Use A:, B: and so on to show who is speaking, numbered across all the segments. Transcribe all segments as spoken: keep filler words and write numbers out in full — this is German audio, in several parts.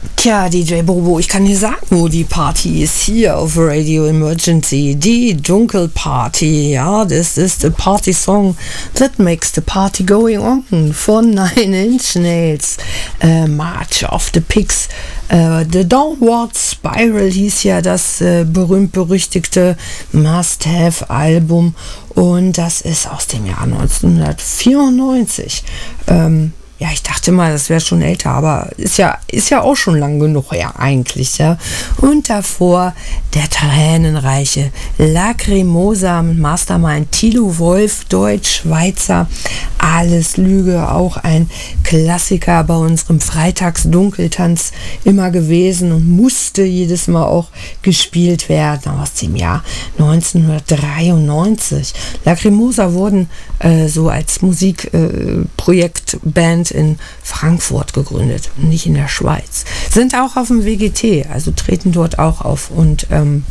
A: Tja, D J Bobo, ich kann dir sagen, wo die Party ist. Hier auf Radio Emergency. Die Dunkelparty. Ja, this is the party song that makes the party going on. Von Nine Inch Nails. Äh, March of the Pigs. Äh, the Downward Spiral hieß ja das äh, berühmt-berüchtigte Must-Have-Album. Und das ist aus dem Jahr neunzehnhundertvierundneunzig. Ähm, Ja, ich dachte mal, das wäre schon älter, aber ist ja, ist ja auch schon lang genug her eigentlich, ja. Und davor der tränenreiche Lacrimosa mit Mastermind Tilo Wolf, Deutsch, Schweizer, alles Lüge, auch ein Klassiker bei unserem Freitagsdunkeltanz immer gewesen und musste jedes Mal auch gespielt werden, aus dem Jahr neunzehnhundertdreiundneunzig. Lacrimosa wurden äh, so als Musikprojektband äh, in Frankfurt gegründet, nicht in der Schweiz. Sind auch auf dem W G T, also treten dort auch auf. Und ähm,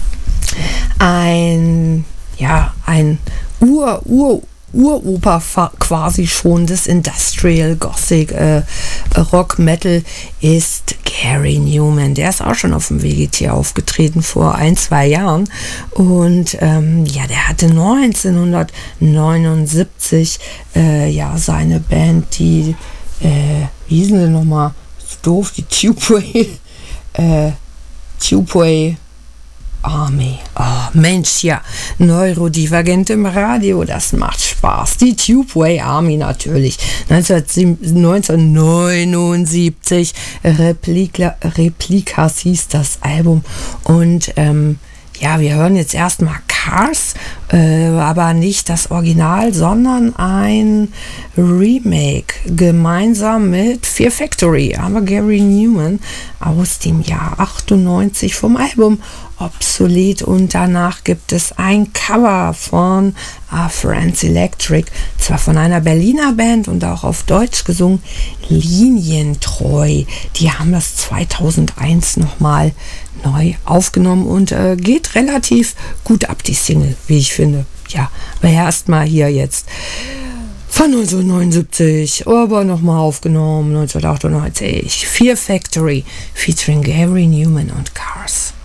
A: ein, ja, ein Ur, Ur, Uroper quasi schon des Industrial Gothic äh, Rock Metal ist Gary Numan. Der ist auch schon auf dem W G T aufgetreten vor ein, zwei Jahren. Und ähm, ja, der hatte neunzehnhundertneunundsiebzig äh, ja seine Band, die äh, wie hießen sie nochmal? So doof, die Tubeway äh, Tubeway Army. Oh, Mensch, ja. Neurodivergent im Radio, das macht Spaß. Die Tubeway Army natürlich. neunzehnhundertneunundsiebzig Replika, Replikas hieß das Album. Und ähm, ja, wir hören jetzt erstmal Cars, äh, aber nicht das Original, sondern ein Remake gemeinsam mit Fear Factory. Aber Gary Numan aus dem Jahr achtundneunzig vom Album Obsolete, und danach gibt es ein Cover von uh, Friends Electric, zwar von einer Berliner Band und auch auf Deutsch gesungen, Linientreu. Die haben das zweitausendeins nochmal neu aufgenommen und äh, geht relativ gut ab, die Single, wie ich finde. Ja, aber erstmal hier jetzt von neunzehnhundertneunundsiebzig, aber nochmal aufgenommen neunzehnhundertachtundneunzig. Fear Factory featuring Gary Numan und Cars.